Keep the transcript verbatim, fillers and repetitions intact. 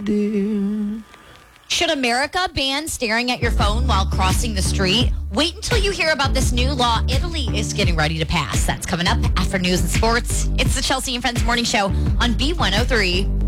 dear. Should America ban staring at your phone while crossing the street? Wait until you hear about this new law Italy is getting ready to pass. That's coming up after news and sports. It's the Chelsea and Friends Morning Show on B one oh three.